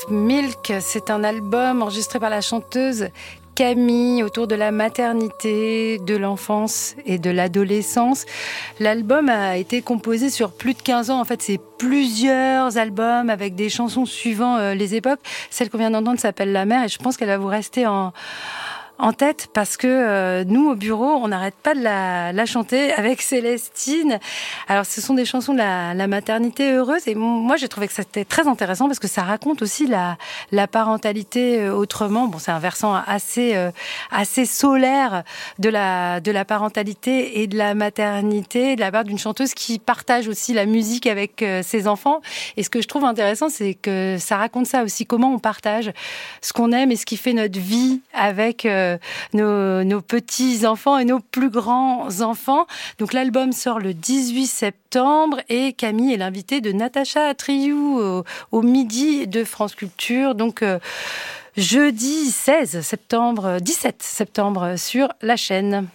Milk, c'est un album enregistré par la chanteuse Camille autour de la maternité, de l'enfance et de l'adolescence. L'album a été composé sur plus de 15 ans. En fait, c'est plusieurs albums avec des chansons suivant les époques. Celle qu'on vient d'entendre s'appelle La Mer et je pense qu'elle va vous rester en tête parce que nous, au bureau, on n'arrête pas de la chanter avec Célestine. Alors, ce sont des chansons de la maternité heureuse et moi, j'ai trouvé que c'était très intéressant parce que ça raconte aussi la parentalité autrement. Bon, c'est un versant assez solaire de la parentalité et de la maternité de la part d'une chanteuse qui partage aussi la musique avec ses enfants. Et ce que je trouve intéressant, c'est que ça raconte ça aussi, comment on partage ce qu'on aime et ce qui fait notre vie avec nos petits-enfants et nos plus grands-enfants. Donc l'album sort le 18 septembre et Camille est l'invitée de Natacha Triou au midi de France Culture. Donc jeudi 17 septembre sur la chaîne.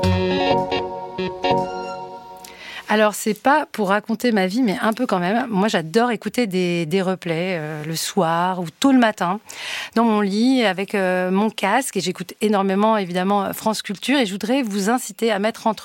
Alors, c'est pas pour raconter ma vie, mais un peu quand même. Moi, j'adore écouter des replays le soir ou tôt le matin dans mon lit avec mon casque. Et j'écoute énormément, évidemment, France Culture. Et je voudrais vous inciter à mettre entre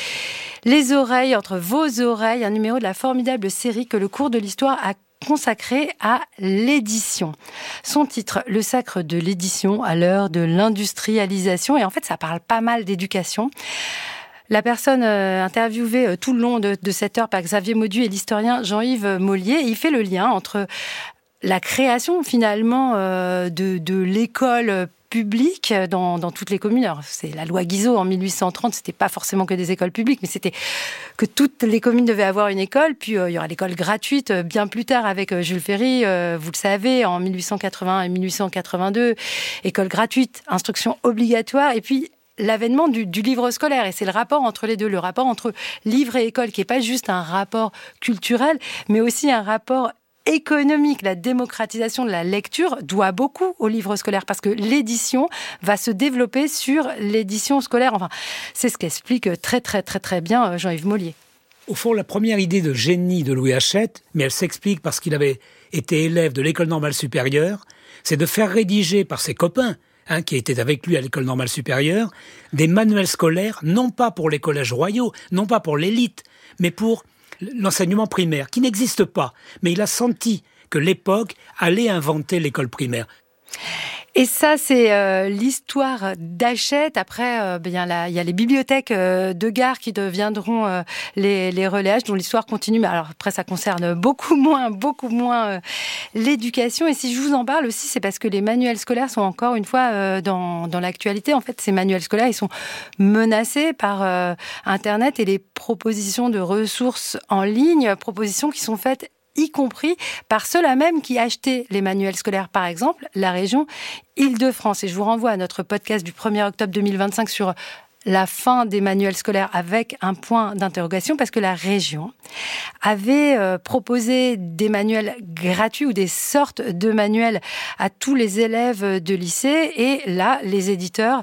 vos oreilles, un numéro de la formidable série que le cours de l'histoire a consacré à l'édition. Son titre, Le sacre de l'édition à l'heure de l'industrialisation. Et en fait, ça parle pas mal d'éducation. La personne interviewée tout le long de cette heure par Xavier Maudu et l'historien Jean-Yves Mollier, il fait le lien entre la création finalement de l'école publique dans toutes les communes. Alors, c'est la loi Guizot en 1830, c'était pas forcément que des écoles publiques, mais c'était que toutes les communes devaient avoir une école. Puis il y aura l'école gratuite bien plus tard avec Jules Ferry, vous le savez, en 1880 et 1882, école gratuite, instruction obligatoire, et puis l'avènement du livre scolaire. Et c'est le rapport entre les deux, le rapport entre livre et école, qui n'est pas juste un rapport culturel, mais aussi un rapport économique. La démocratisation de la lecture doit beaucoup au livre scolaire, parce que l'édition va se développer sur l'édition scolaire. Enfin, c'est ce qu'explique très, très, très, très bien Jean-Yves Mollier. Au fond, la première idée de génie de Louis Hachette, mais elle s'explique parce qu'il avait été élève de l'École normale supérieure, c'est de faire rédiger par ses copains, qui étaient avec lui à l'École normale supérieure, des manuels scolaires, non pas pour les collèges royaux, non pas pour l'élite, mais pour l'enseignement primaire, qui n'existe pas. Mais il a senti que l'époque allait inventer l'école primaire. Et ça, c'est l'histoire d'Hachette. Après, il y a les bibliothèques de gare qui deviendront les relais H, dont l'histoire continue. Mais alors après, ça concerne beaucoup moins l'éducation. Et si je vous en parle aussi, c'est parce que les manuels scolaires sont encore une fois dans l'actualité. En fait, ces manuels scolaires, ils sont menacés par Internet et les propositions de ressources en ligne, propositions qui sont faites y compris par ceux-là même qui achetaient les manuels scolaires, par exemple, la région Île-de-France. Et je vous renvoie à notre podcast du 1er octobre 2025 sur la fin des manuels scolaires avec un point d'interrogation, parce que la région avait proposé des manuels gratuits ou des sortes de manuels à tous les élèves de lycée, et là, les éditeurs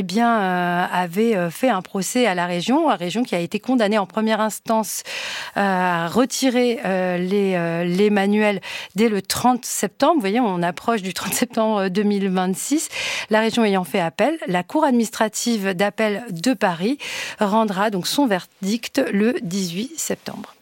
avaient fait un procès à la région qui a été condamnée en première instance à retirer les manuels dès le 30 septembre. Vous voyez, on approche du 30 septembre 2026. La région ayant fait appel, la Cour administrative d'appel de Paris rendra donc son verdict le 18 septembre.